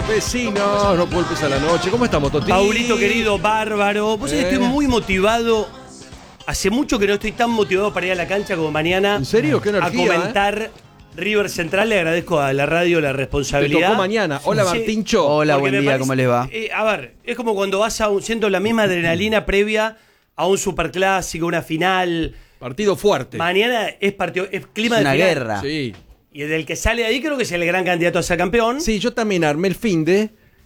vecinos, no culpes a la noche. ¿Cómo estamos, Toti? Paulito querido, bárbaro. Vos sabés que estoy muy motivado. Hace mucho que no estoy tan motivado para ir a la cancha como mañana. ¿En serio? ¿Qué energía? A comentar River Central. Le agradezco a la radio la responsabilidad. Te tocó mañana. Hola, Sí. Martincho. Hola, Porque buen me día, parece- ¿cómo les va? A ver, es como cuando vas siento la misma adrenalina previa a un superclásico, una final. Partido fuerte. Mañana es partido, es clima Es de una final. guerra. Sí. Y el que sale de ahí creo que es el gran candidato a ser campeón. Sí, yo también armé el finde.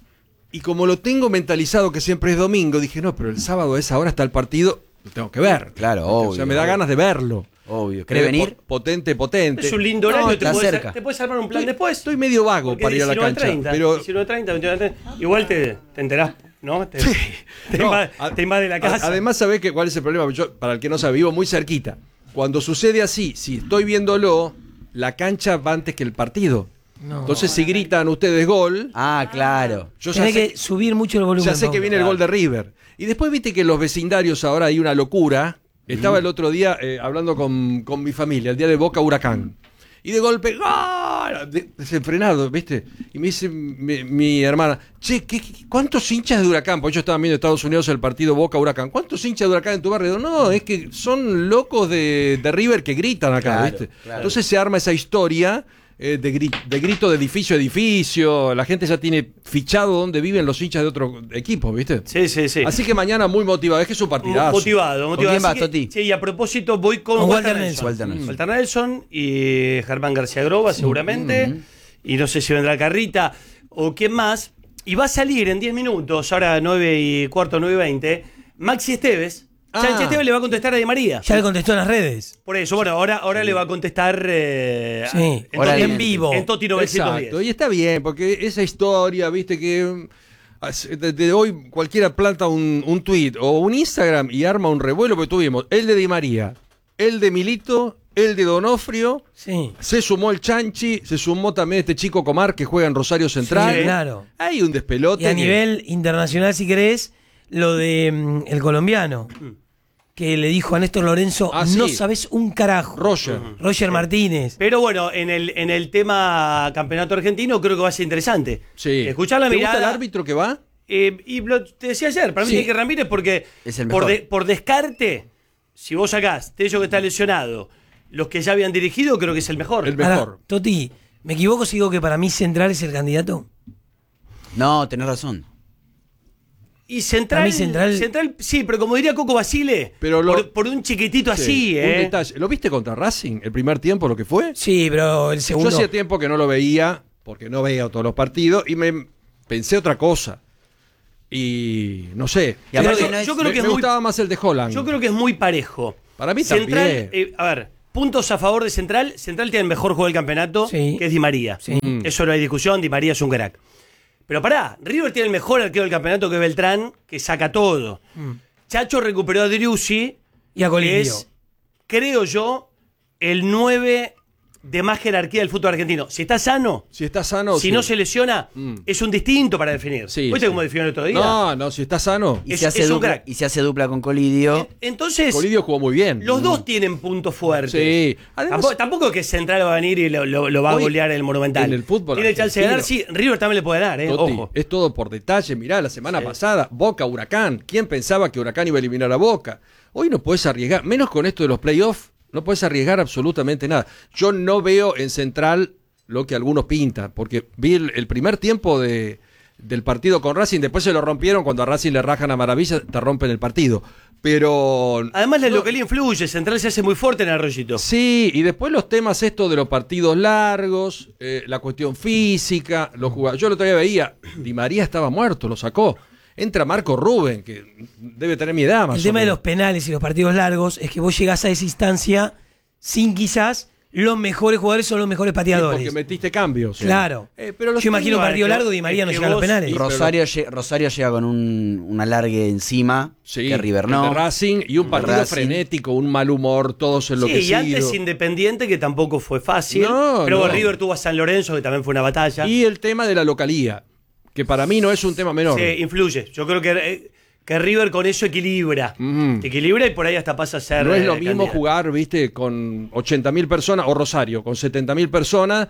Y como lo tengo mentalizado que siempre es domingo, dije, no, pero el sábado a esa hora está el partido, lo tengo que ver. Claro, O obvio. sea, me da ganas de verlo. Obvio. ¿Querés venir? Potente. Es un lindo horario, No, te, está podés, cerca. te puedes armar un plan después. Estoy medio vago Porque para ir a la cancha. 19:30, Pero 19:30, 21:30. Igual te enterás, ¿no? Te No, te invade la casa. Además, ¿sabés cuál es el problema? Yo, para el que no sabe, vivo muy cerquita. Cuando sucede así, si estoy viéndolo, la cancha va antes que el partido. Entonces, si gritan ustedes gol, Ah, claro. yo ya Tenés sé, que subir mucho el volumen. ya sé que Pablo. viene el gol de River. Y después viste que en los vecindarios ahora hay una locura. Estaba el otro día hablando con mi familia, el día de Boca Huracán. Y de golpe, ¡gol! Desenfrenado, ¿viste? Y me dice mi hermana, che, ¿cuántos hinchas de Huracán? Porque yo estaba viendo en Estados Unidos el partido Boca Huracán. ¿Cuántos hinchas de Huracán en tu barrio? No, es que son locos de River que gritan acá, Claro, ¿viste? claro. Entonces se arma esa historia de grito de edificio a edificio. La gente ya tiene fichado dónde viven los hinchas de otro equipo, ¿viste? Sí, sí, sí. Así que mañana muy motivado. Es que es un partidazo. Motivado. quién Así vas, que- Toti? Sí, y a propósito voy con Con Walter Walter Nelson. Walter Nelson. Walter Nelson y Germán García Groba, seguramente. Y no sé si vendrá Carrita o quién más. Y va a salir en 10 minutos, ahora 9:15, 9:20, Maxi Esteves. Maxi Esteves le va a contestar a Di María. Ya le contestó en las redes. Por eso, bueno, ahora le va a contestar Sí, Hora en bien. vivo. en Toti 910. Exacto. Y está bien, porque esa historia, viste que de hoy cualquiera planta un tweet o un Instagram y arma un revuelo, porque tuvimos el de Di María, el de Milito, el de Donofrio. Sí. Se sumó el Chanchi, se sumó también este chico Comar que juega en Rosario Central. Sí, claro. Hay un despelote. Y a que- nivel internacional, si querés, lo de el colombiano, que le dijo a Néstor Lorenzo, Ah, no sí. sabes un carajo. Roger. Martínez. Pero bueno, en el tema campeonato argentino creo que va a ser interesante. Sí. Escuchar la ¿Te mirada. gusta el árbitro que va? Te decía ayer, para mí Sí. tiene que Ramírez porque Es el mejor. por descarte, si vos sacás Tello que está lesionado, los que ya habían dirigido, creo que es el mejor. El mejor. Ahora, Toti, ¿me equivoco si digo que para mí Central es el candidato? No, tenés razón. Y Central, Para mí Central- sí, pero como diría Coco Basile, Pero por un chiquitito así, Sí, un detalle. ¿Lo viste contra Racing el primer tiempo, lo que fue? Sí, pero el Yo segundo... hacía tiempo que no lo veía, porque no veía todos los partidos, y me pensé otra cosa. Y no sé. Y aparte Pero no es- yo creo que es me muy, gustaba más el de Holland. yo creo que es muy parejo. Para mí Central, también. a ver, puntos a favor de Central. Central tiene el mejor juego del campeonato, Sí. que es Di María. Sí. Eso no hay discusión, Di María es un crack. Pero pará, River tiene el mejor arquero del campeonato, que es Beltrán, que saca todo. Chacho recuperó a Driussi, Y a que Colidio. es, creo yo, el 9 de más jerarquía del fútbol argentino. Si está sano, Si está sano. si sí. no se lesiona, es un distinto para definir. Sí, ¿Viste sí. cómo definió el otro día? No, si está sano. Y Es- se hace es un dupla, crack. y se hace dupla con Colidio. Entonces, Colidio jugó muy bien. los dos tienen puntos fuertes. Sí. Además, Tampoco que Central va a venir y lo va a Hoy, golear el Monumental. en el fútbol tiene chance de ganar, sí. argentino. River también le puede ganar, Toti, ojo. es todo por detalle. Mirá, la semana Sí. pasada, Boca, Huracán. ¿Quién pensaba que Huracán iba a eliminar a Boca? Hoy no puedes arriesgar, menos con esto de los playoffs, no puedes arriesgar absolutamente nada. Yo no veo en Central lo que algunos pintan, porque vi el primer tiempo del partido con Racing, después se lo rompieron, cuando a Racing le rajan a Maravilla, te rompen el partido. Pero... Además, la no- localidad influye. Central se hace muy fuerte en Arroyito. Sí, y después los temas estos de los partidos largos, la cuestión física, los jugadores. Yo el otro día veía, Di María estaba muerto, lo sacó. Entra Marco Rubén, que debe tener mi edad más El o tema de menos. los penales y los partidos largos es que vos llegás a esa instancia sin quizás los mejores jugadores son los mejores Sí, pateadores. porque metiste cambios. Claro. Pero los Yo imagino un técnicos- partido es que- largo, Di María es no que llega a los vos- penales. y- Rosario llega con un alargue encima, Sí, que River el no. de Racing y un partido Racing. frenético, un mal humor, todos Sí, enloquecidos. y antes Independiente, que tampoco fue fácil. No, pero no. River tuvo a San Lorenzo, que también fue una batalla. Y el tema de la localía, que para mí no es un tema menor. Sí, influye. Yo creo que River con eso equilibra. Ujú. Equilibra y por ahí hasta pasa a ser. No es lo mismo candidato. jugar, viste, con 80.000 personas, o Rosario, con 70.000 personas,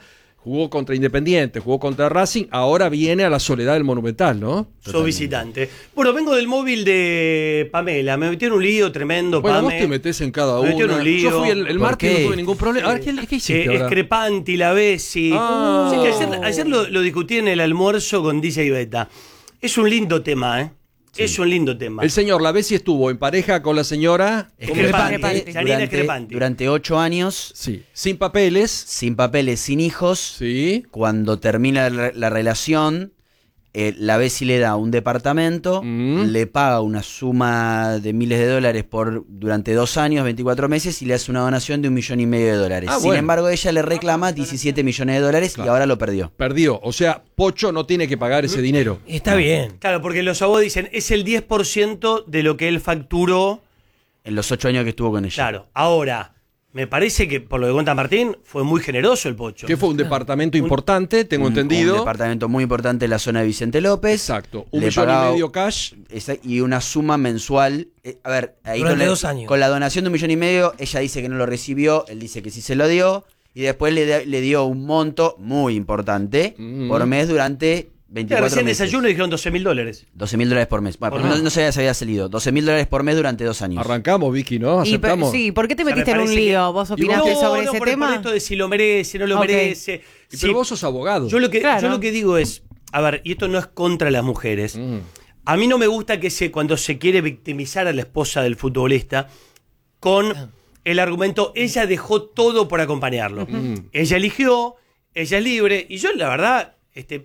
Jugó contra Independiente, jugó contra Racing, ahora viene a la Soledad del Monumental, ¿no? Sos visitante. Bueno, vengo del móvil de Pamela. Me metí en un lío tremendo, Bueno, Pame. vos te metés en cada Me metí en una. un lío. Yo fui el ¿Por martes y qué? no tuve ningún problema. A ver, ¿qué hiciste ahora? Escrepanti, la Bessi. Ah. Sí, que ayer lo discutí en el almuerzo con DJ Beta. Es un lindo tema, ¿eh? Sí. Es un lindo tema. El señor Lavesi estuvo en pareja con la señora Escrepanti. Janina Escrepanti. Durante 8 años, sí, sin papeles, sin papeles, sin hijos. sí. Cuando termina la relación, la Bessi le da un departamento, le paga una suma de miles de dólares durante 2 años, 24 meses, y le hace una donación de $1,5 millones. Ah, Sin bueno. embargo, ella le reclama 17 millones de dólares Claro. y ahora lo perdió. Perdió. O sea, Pocho no tiene que pagar ese dinero. Está bien. Claro, porque los abogados dicen, es el 10% de lo que él facturó. En los 8 años que estuvo con ella. Claro, ahora, me parece que por lo que cuenta Martín, fue muy generoso el Pocho. Que fue un departamento importante, tengo entendido. Un departamento muy importante en la zona de Vicente López. Exacto. Le 1,5 pagaba- millones cash. Y una suma mensual. A ver, ahí Durante con 2 años. Con la donación de $1,5 millones, ella dice que no lo recibió, él dice que sí se lo dio, y después le dio un monto muy importante por mes durante 24 Recién meses. desayuno y dijeron $12,000. $12,000 por mes. Bueno, Por pero mes. no se había salido. $12,000 por mes durante 2 años. Arrancamos, Vicky, ¿no? Y, Aceptamos. sí, ¿por qué te O sea, metiste me en un parece lío? que- ¿Vos opinaste No, sobre no, ese por tema? esto de si lo merece, no lo Ok. merece. Y Sí, pero vos sos abogado. yo lo que Claro. digo es, a ver, y esto no es contra las mujeres. A mí no me gusta que cuando se quiere victimizar a la esposa del futbolista con el argumento, ella dejó todo por acompañarlo. Ella eligió, ella es libre, y yo la verdad,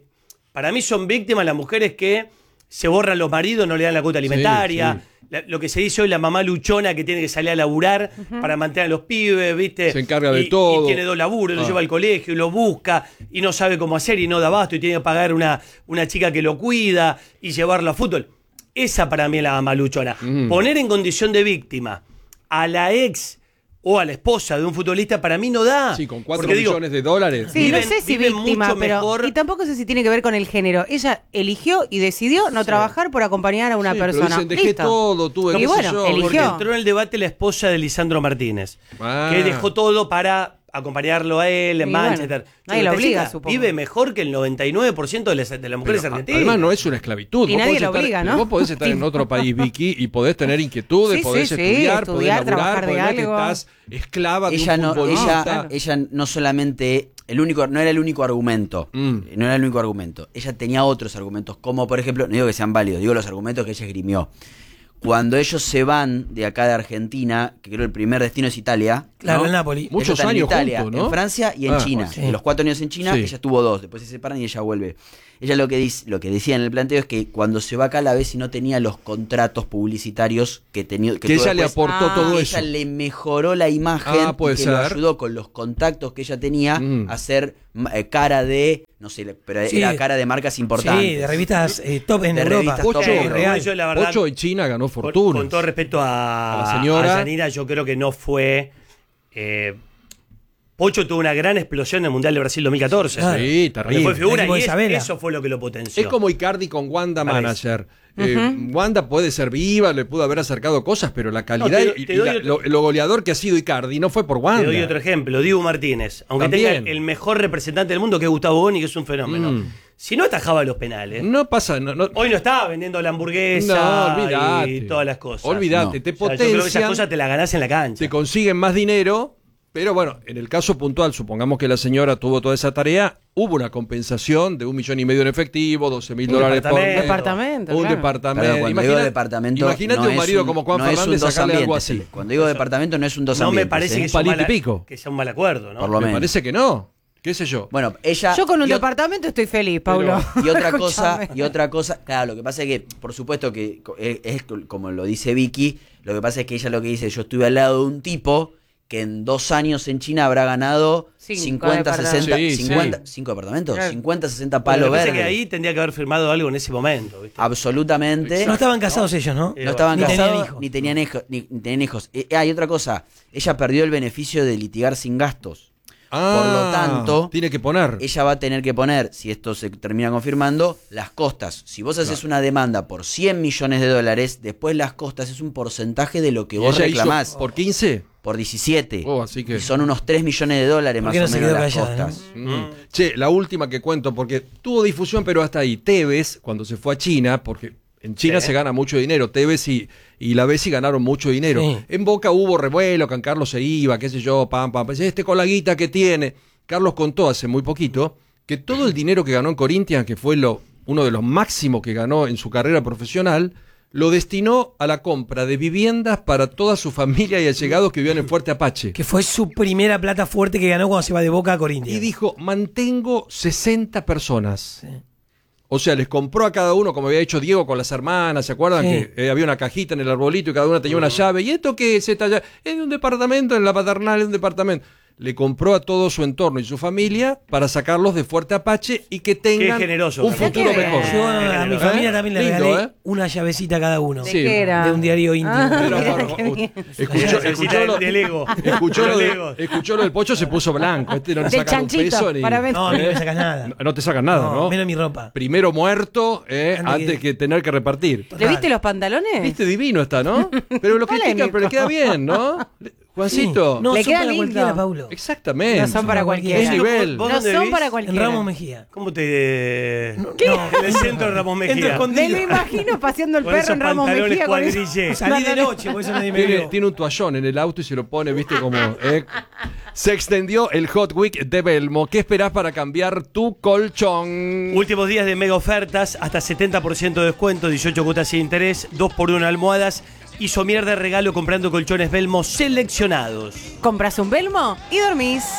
para mí son víctimas las mujeres que se borran los maridos, no le dan la cuota alimentaria. sí. Lo que se dice hoy, la mamá luchona que tiene que salir a laburar para mantener a los pibes, ¿viste? Se encarga de Y todo. tiene 2 laburos, lo lleva al colegio y lo busca y no sabe cómo hacer y no da abasto y tiene que pagar una chica que lo cuida y llevarlo a fútbol. Esa para mí es la mamá luchona. Poner en condición de víctima a la ex o a la esposa de un futbolista para mí no da. Sí, con 4 Porque digo, millones de dólares. Sí, Viven- no sé si viven víctima, mucho pero... mejor. Y tampoco sé si tiene que ver con el género. Ella eligió y decidió no trabajar por acompañar a una Sí, pero persona. dicen, dejé Listo. todo, tuve Y qué sé bueno, yo. eligió. Porque entró en el debate la esposa de Lisandro Martínez, Ah. que dejó todo para acompañarlo a él en Y Manchester. bueno, nadie la Esta obliga, chica supongo. vive mejor que el 99% de las mujeres Pero, argentinas. además no es una esclavitud. Y Vos nadie podés la estar- obliga, ¿no? Vos podés estar en otro país, Vicky, y podés tener inquietudes, Sí, podés sí, sí, estudiar, podés estudiar, laburar, trabajar de podés no es que algo. estás esclava de Ella un no, futbolista. ella no solamente no era el único argumento. No era el único argumento. Ella tenía otros argumentos, como por ejemplo, no digo que sean válidos, digo los argumentos que ella esgrimió. Cuando ellos se van de acá de Argentina, que creo el primer destino es Italia. Claro, ¿no? el Napoli. Muchos Ellos están años en Italia, juntos, ¿no? en Francia y en Ah, China. sí. En los 4 años en China, Sí. ella estuvo 2, después se separan y ella vuelve. Ella lo que decía en el planteo es que cuando se va acá a la vez y no tenía los contratos publicitarios que tenía. Que ella le aportó todo que eso. ella le mejoró la imagen Ah, puede y que lo ser. ayudó con los contactos que ella tenía a hacer cara de, no sé, pero Sí. era cara de marcas importantes. Sí, de revistas top en De Europa. revistas top Pocho, en Pero real. yo, la verdad, Pocho en China ganó con fortuna. todo respeto a la señora. Yanira, yo creo que no fue... Pocho tuvo una gran explosión en el Mundial de Brasil 2014. Claro. Sí, Donde terrible. fue figura Equipo de y Isabela. eso fue lo que lo potenció. Es como Icardi con Wanda Parece. Manager. Wanda puede ser viva, le pudo haber acercado cosas, pero la calidad No, y te doy lo goleador que ha sido Icardi no fue por Wanda. Te doy otro ejemplo, Dibu Martínez. Aunque También. tenga el mejor representante del mundo, que es Gustavo Boni, que es un fenómeno. Si no atajaba los penales, No pasa, hoy no estaba vendiendo la hamburguesa No, olvidate. y todas las cosas. Olvidate, No. te O sea, yo creo que esas potencian, cosas te las ganás en la cancha. te consiguen más dinero, pero bueno, en el caso puntual, supongamos que la señora tuvo toda esa tarea, hubo una compensación de $1,5 millones en efectivo, $12,000 por mes. Departamento, Un claro. departamento. Pero cuando digo departamento, Imagínate no un marido es como Juan no es un Fernández dos sacarle algo ambientes. así. Cuando digo departamento no es un dos No me ambientes. parece que, Un sea un palito y pico. que sea un mal acuerdo, ¿no? Por lo Me menos. parece que no. ¿Qué sé yo? Bueno, ella. Yo con un y ot- departamento estoy feliz, Pablo. Y otra cosa, claro, lo que pasa es que, por supuesto que es como lo dice Vicky, lo que pasa es que ella lo que dice, yo estuve al lado de un tipo que en 2 años en China habrá ganado 5 50, 60, Sí, 50, sí. 5 departamentos, Claro. 50, 60 Pero palos me parece verdes. que ahí tendría que haber firmado algo en ese momento, ¿viste? Absolutamente. No estaban casados ellos, ¿no? No estaban Ni tenían casados hijos. ni tenían hijos. Ni tenían hijos. Y otra cosa, ella perdió el beneficio de litigar sin gastos. Por lo tanto, tiene que poner. ella va a tener que poner, si esto se termina confirmando, las costas. Si vos haces una demanda por $100 millones, después las costas es un porcentaje de lo que ¿Y vos ella hizo reclamás. por 15? por 17. Así que... Y son unos $3 millones ¿Por más qué o no menos se quedó las callada, costas. Che, la última que cuento, porque tuvo difusión, pero hasta ahí. Tevez, cuando se fue a China, porque en China se gana mucho dinero, Tevez y la Bessi ganaron mucho dinero. Sí. En Boca hubo revuelo, que Carlos se iba, qué sé yo, pam. Con la guita que tiene. Carlos contó hace muy poquito que todo el dinero que ganó en Corinthians, que fue uno de los máximos que ganó en su carrera profesional, lo destinó a la compra de viviendas para toda su familia y allegados que vivían en Fuerte Apache. Que fue su primera plata fuerte que ganó cuando se va de Boca a Corinthians. Y dijo, mantengo 60 personas. O sea, les compró a cada uno, como había hecho Diego con las hermanas, ¿se acuerdan? Sí. Que había una cajita en el arbolito y cada una tenía una llave. ¿Y esto qué es esta llave? Es de un departamento, en la paternal es un departamento. Le compró a todo su entorno y su familia para sacarlos de Fuerte Apache y que tengan Qué generoso, un Carlos. futuro Qué bien. mejor. Yo a mi familia también le Lindo, regalé una llavecita a cada uno. ¿De Sí. qué era? De un diario íntimo. Pero, Mira bueno, qué bien. escuchó lo del ego. escuchó lo del Pocho, se puso blanco. No le Del sacan un chanchito, peso ni... para ver. No, a mí no me sacas nada. No te sacan nada, ¿no? Menos mi ropa. Primero muerto, antes que tener que repartir. ¿Le viste los pantalones? Viste, divino está, ¿no? Pero lo critican, Polémico. pero le queda bien, ¿no? Juancito. No Le son queda para lindo. cualquiera, Paulo. Exactamente. No son para cualquiera. Es nivel. ¿Vos No dónde son vivís? para En cualquiera. Ramos Mejía. ¿Cómo te...? ¿Qué? En el centro de Ramos Entro Mejía. escondido. Me lo imagino paseando el Con perro esos en Ramos pantalones Mejía con eso. cuadrille. Salí de noche, por eso nadie me vio. Tiene un toallón en el auto y se lo pone, viste, como... Se extendió el Hot Week de Belmo. ¿Qué esperás para cambiar tu colchón? Últimos días de mega ofertas, hasta 70% de descuento, 18 cuotas sin interés, 2x1 almohadas y somier de regalo comprando colchones Belmo seleccionados. Compras un Belmo y dormís.